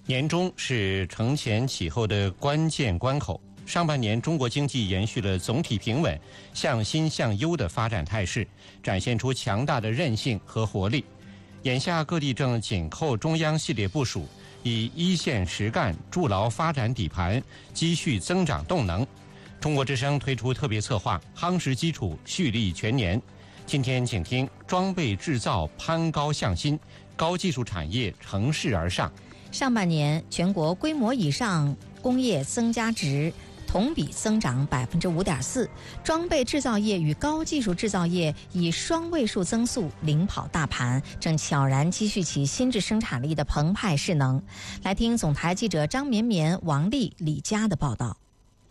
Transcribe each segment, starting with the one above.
年中是承前启后的关键关口。上半年，中国经济延续了总体平稳、向新向优的发展态势，展现出强大的韧性和活力。眼下，各地正紧扣中央系列部署，以一线实干筑牢发展底盘，积蓄增长动能。中国之声推出特别策划，夯实基础，蓄力全年。今天，请听装备制造攀高向新，高技术产业乘势而上。 上半年，全国规模以上工业增加值同比增长5.4%，装备制造业与高技术制造业以双位数增速领跑大盘，正悄然积蓄起新质生产力的澎湃势能。来听总台记者张绵绵、王丽、李佳的报道。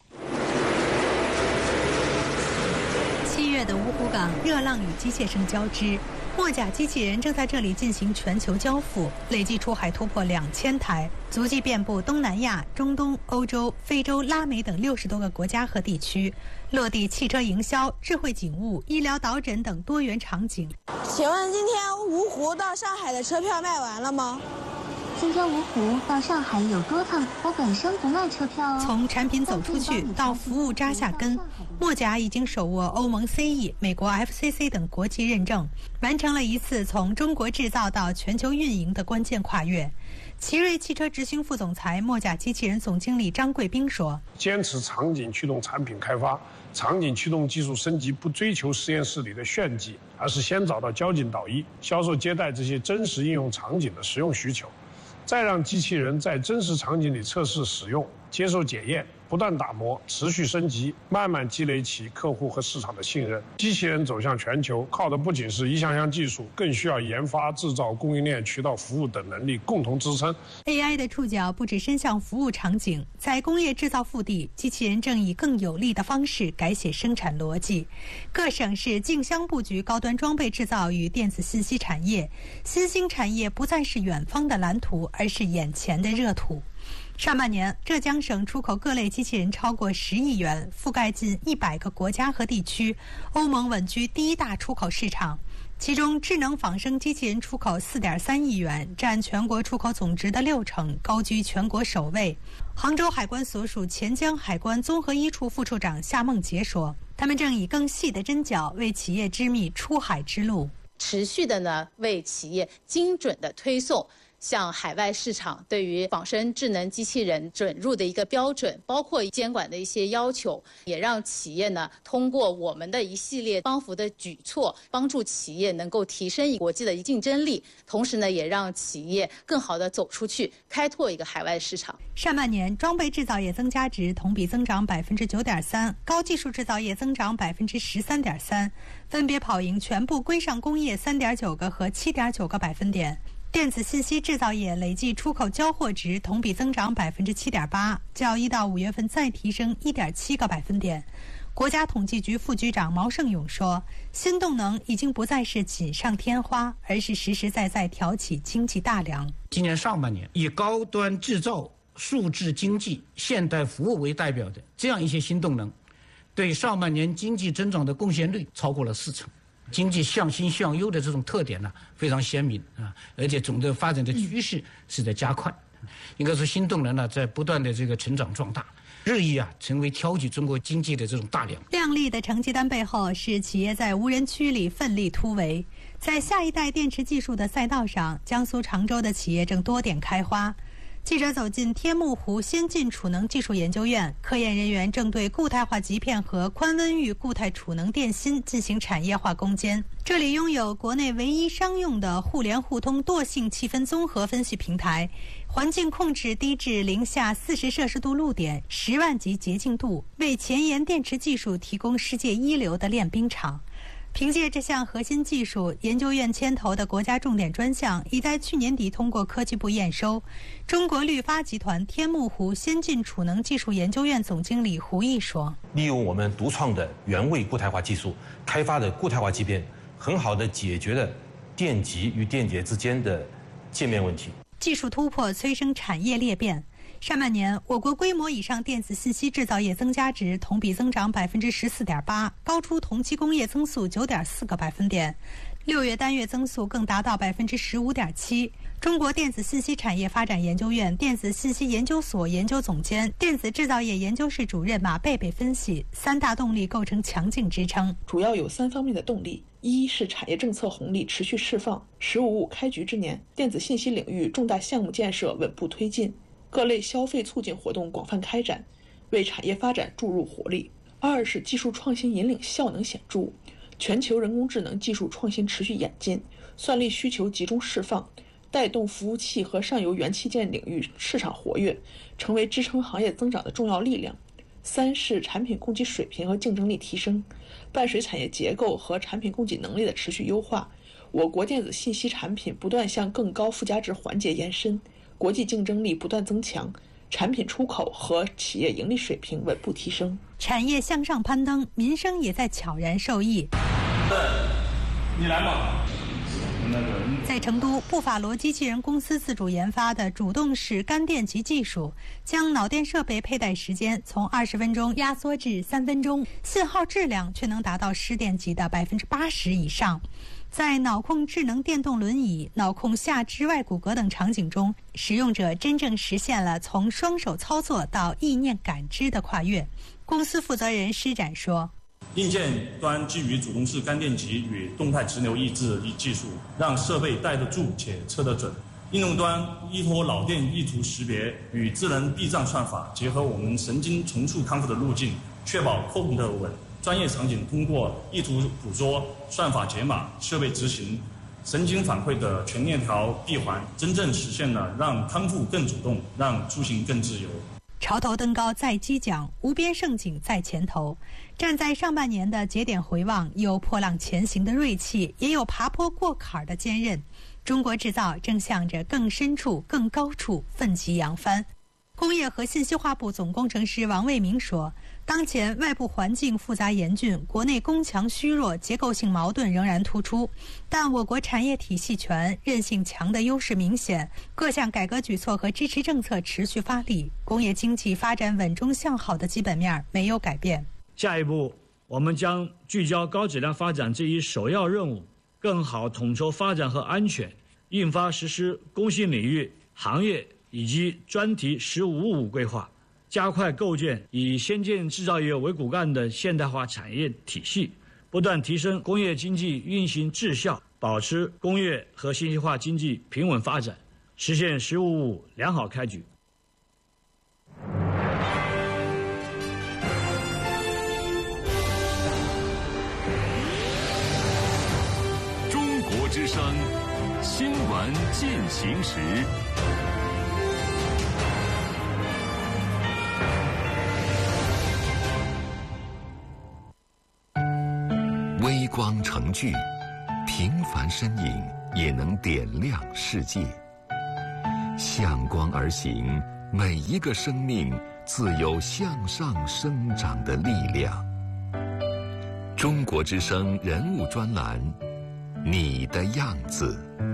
7月的芜湖港热浪与机械声交织，墨甲机器人正在这里进行全球交付，累计出海突破2000台，足迹遍布东南亚、中东、欧洲、非洲、拉美等60多个国家和地区，落地汽车营销、智慧警务、医疗导诊等多元场景。 请问今天芜湖到上海的车票卖完了吗？ 今天芜湖到上海有多趟，我本身不卖车票哦。 从产品走出去到服务扎下根，墨甲已经手握欧盟 CE、美国 FCC 等国际认证，完成了一次从中国制造到全球运营的关键跨越。奇瑞汽车执行副总裁、墨甲机器人总经理张贵斌说：“ 坚持场景驱动产品开发，场景驱动技术升级，不追求实验室里的炫技，而是先找到交警导医、销售接待这些真实应用场景的实用需求。”再让机器人在真实场景里测试使用，接受检验，不断打磨，持续升级，慢慢积累起客户和市场的信任。机器人走向全球，靠的不仅是一项项技术，更需要研发、制造、供应链、渠道服务等能力共同支撑。 AI 的触角不止伸向服务场景，在工业制造腹地，机器人正以更有力的方式改写生产逻辑。各省市竞相布局高端装备制造与电子信息产业，新兴产业不再是远方的蓝图，而是眼前的热土。上半年，浙江省出口各类机器人超过10亿元，覆盖近100个国家和地区，欧盟稳居第一大出口市场。其中，智能仿生机器人出口4.3亿元，占全国出口总值的60%，高居全国首位。杭州海关所属钱江海关综合一处副处长夏梦杰说：“他们正以更细的针脚为企业织密出海之路， 持续的呢为企业精准的推送。”向海外市场对于仿生智能机器人准入的一个标准，包括监管的一些要求，也让企业呢通过我们的一系列帮扶的举措，帮助企业能够提升国际的竞争力，同时呢也让企业更好的走出去，开拓一个海外市场。 上半年，装备制造业增加值同比增长9.3%，高技术制造业增长13.3%，分别跑赢全部规上工业3.9个和7.9个百分点。电子信息制造业累计出口交货值同比增长7.8%，较1到5月份再提升1.7个百分点。国家统计局副局长毛盛勇说：“新动能已经不再是锦上添花，而是实实在在挑起经济大梁。” 今年上半年，以高端制造、数字经济、现代服务为代表的这样一些新动能，对上半年经济增长的贡献率超过了40%。经济向新向优的这种特点呢，非常鲜明啊，而且总的发展的趋势是在加快。应该说，新动能呢在不断的这个成长壮大，日益成为挑起中国经济的这种大梁。 亮丽的成绩单背后，是企业在无人区里奋力突围。在下一代电池技术的赛道上，江苏常州的企业正多点开花。记者走进天目湖先进储能技术研究院，科研人员正对固态化极片和宽温域固态储能电芯进行产业化攻坚。这里拥有国内唯一商用的互联互通惰性气氛综合分析平台，环境控制低至零下40摄氏度露点，10万级洁净度，为前沿电池技术提供世界一流的练兵场。凭借这项核心技术，研究院牵头的国家重点专项已在去年底通过科技部验收。中国绿发集团天目湖先进储能技术研究院总经理胡毅说：“ 利用我们独创的原位固态化技术开发的固态化极片，很好地解决了电极与电解之间的界面问题。 技术突破催生产业裂变。”上半年，我国规模以上电子信息制造业增加值同比增长14.8%，高出同期工业增速9.4个百分点。 6月单月增速更达到15.7%。中国电子信息产业发展研究院电子信息研究所研究总监、电子制造业研究室主任马贝贝分析，3大动力构成强劲支撑， 主要有3方面的动力。一是产业政策红利持续释放，“15+5”开局之年，电子信息领域重大项目建设稳步推进，各类消费促进活动广泛开展，为产业发展注入活力。二是技术创新引领效能显著，全球人工智能技术创新持续演进，算力需求集中释放，带动服务器和上游元器件领域市场活跃，成为支撑行业增长的重要力量。三是产品供给水平和竞争力提升，伴随产业结构和产品供给能力的持续优化，我国电子信息产品不断向更高附加值环节延伸，国际竞争力不断增强，产品出口和企业盈利水平稳步提升， 产业向上攀登，民生也在悄然受益。 你来吗？ 在成都，布法罗机器人公司自主研发的主动式干电极技术，将脑电设备佩戴时间从20分钟压缩至3分钟，信号质量却能达到失电级的80%以上。在脑控智能电动轮椅、脑控下肢外骨骼等场景中，使用者真正实现了从双手操作到意念感知的跨越。公司负责人施展说， 硬件端基于主动式干电极与动态直流抑制技术，让设备带得住且测得准。应用端依托脑电意图识别与智能避障算法，结合我们神经重塑康复的路径，确保控得稳。专业场景通过意图捕捉、算法解码、设备执行、神经反馈的全链条闭环，真正实现了让康复更主动，让出行更自由。 潮头登高在激桨，无边盛景在前头。站在上半年的节点回望，有破浪前行的锐气，也有爬坡过坎的坚韧。中国制造正向着更深处、更高处奋起扬帆。工业和信息化部总工程师王卫明说，当前外部环境复杂严峻，国内攻强虚弱结构性矛盾仍然突出，但我国产业体系全、韧性强的优势明显，各项改革举措和支持政策持续发力，工业经济发展稳中向好的基本面没有改变。 下一步，我们将聚焦高质量发展这一首要任务，更好统筹发展和安全，印发实施工信领域、行业以及专题“15+5”规划，加快构建以先进制造业为骨干的现代化产业体系，不断提升工业经济运行质效，保持工业和信息化经济平稳发展，实现“15+5”良好开局。 中国之声新闻进行时。微光成炬，平凡身影也能点亮世界。向光而行，每一个生命自有向上生长的力量。中国之声人物专栏，你的样子。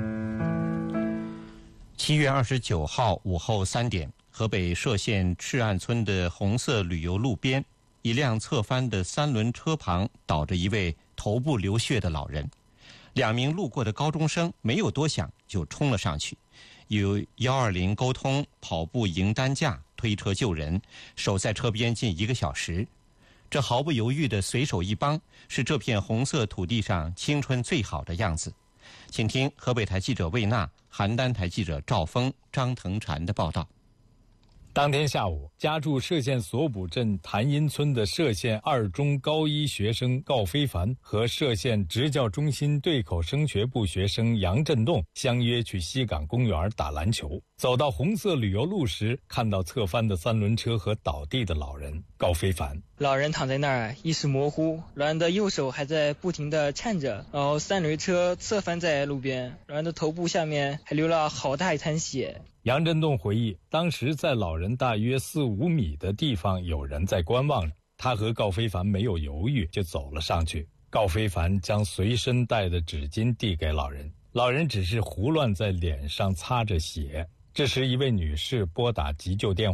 7月29号午后3点，河北涉县赤岸村的红色旅游路边，一辆侧翻的3轮车旁倒着一位头部流血的老人，2名路过的高中生没有多想就冲了上去，与120沟通，跑步迎担架，推车救人，守在车边近1个小时。这毫不犹豫的随手一帮，是这片红色土地上青春最好的样子。请听河北台记者魏娜、邯郸台记者赵峰、张腾禅的报道。 当天下午，家住涉县索卜镇谭阴村的涉县2中高1学生告非凡和涉县职教中心对口升学部学生杨振栋相约去西港公园打篮球。走到红色旅游路时，看到侧翻的3轮车和倒地的老人告非凡。 老人躺在那儿，意识模糊，老人的右手还在不停地颤着，然后3轮车侧翻在路边，老人的头部下面还流了好大一滩血。 杨振栋回忆，当时在老人大约4-5米的地方有人在观望着，他和告非凡没有犹豫就走了上去。告非凡将随身带的纸巾递给老人，老人只是胡乱在脸上擦着血。这时一位女士拨打急救电话，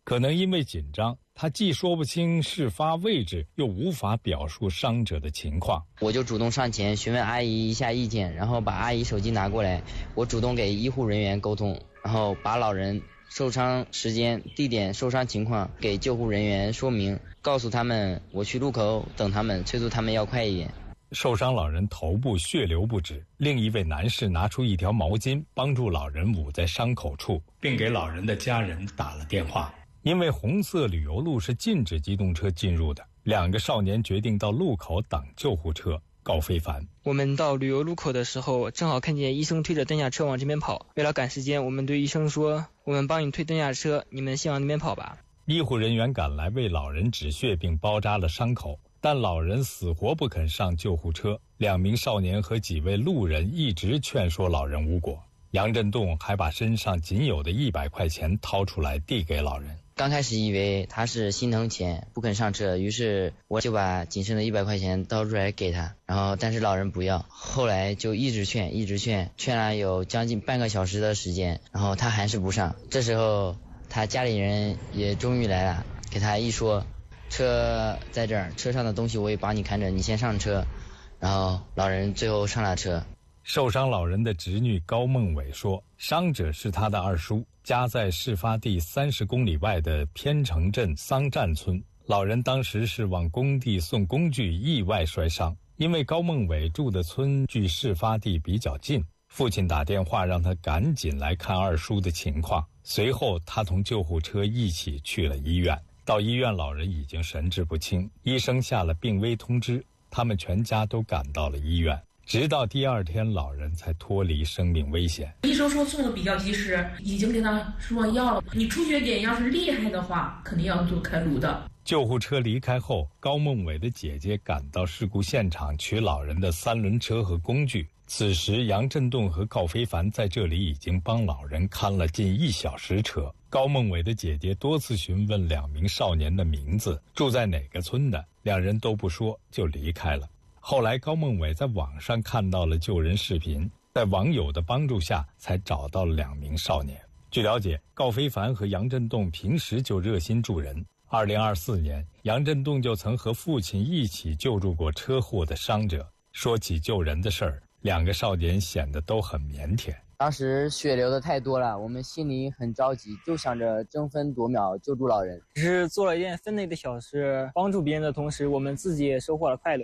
可能因为紧张，他既说不清事发位置，又无法表述伤者的情况。 我就主动上前询问阿姨一下意见，然后把阿姨手机拿过来，我主动给医护人员沟通，然后把老人受伤时间、地点、受伤情况给救护人员说明，告诉他们我去路口等他们，催促他们要快一点。 受伤老人头部血流不止，另一位男士拿出一条毛巾帮助老人捂在伤口处，并给老人的家人打了电话。因为红色旅游路是禁止机动车进入的，2个少年决定到路口等救护车。高非凡： 我们到旅游路口的时候，正好看见医生推着担架车往这边跑。为了赶时间，我们对医生说：“我们帮你推担架车，你们先往那边跑吧。” 医护人员赶来为老人止血并包扎了伤口，但老人死活不肯上救护车。2名少年和几位路人一直劝说老人无果。杨振栋还把身上仅有的100块钱掏出来递给老人。 刚开始以为他是心疼钱不肯上车，于是我就把仅剩的100块钱掏出来给他，但是老人不要。后来就一直劝了有将近半个小时的时间，然后他还是不上。这时候他家里人也终于来了，给他一说，车在这儿，车上的东西我也帮你看着，你先上车。然后老人最后上了车。 受伤老人的侄女高梦伟说，伤者是他的二叔，家在事发地30公里外的偏城镇桑站村。老人当时是往工地送工具，意外摔伤。因为高梦伟住的村距事发地比较近，父亲打电话让他赶紧来看二叔的情况。随后他同救护车一起去了医院。到医院，老人已经神志不清，医生下了病危通知，他们全家都赶到了医院。直到第2天，老人才脱离生命危险。 医生说送的比较及时，已经给他输上药了。你出血点要是厉害的话，肯定要做开颅的。 救护车离开后，高梦伟的姐姐赶到事故现场取老人的3轮车和工具。此时，杨振栋和高非凡在这里已经帮老人看了近1小时车。高梦伟的姐姐多次询问2名少年的名字，住在哪个村的，2人都不说就离开了。后来高梦伟在网上看到了救人视频，在网友的帮助下才找到了2名少年。据了解，高非凡和杨振栋平时就热心助人。2024年，杨振栋就曾和父亲一起救助过车祸的伤者。说起救人的事儿，2个少年显得都很腼腆。 当时血流的太多了，我们心里很着急，就想着争分夺秒救助老人。 只是做了一件分内的小事，帮助别人的同时，我们自己也收获了快乐。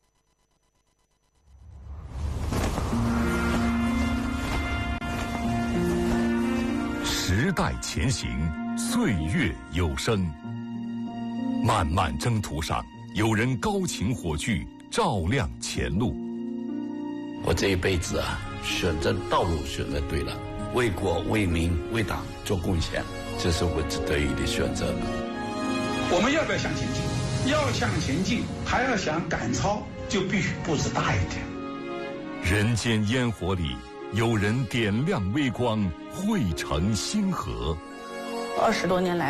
时代前行，岁月有声。漫漫征途上，有人高擎火炬，照亮前路。 我这一辈子选择道路选择对了，为国为民为党做贡献，这是我得意的选择。 我们要不要向前进？要向前进，还要想赶超，就必须步子大一点。 人间烟火里，有人点亮微光，汇成星河。 20多年来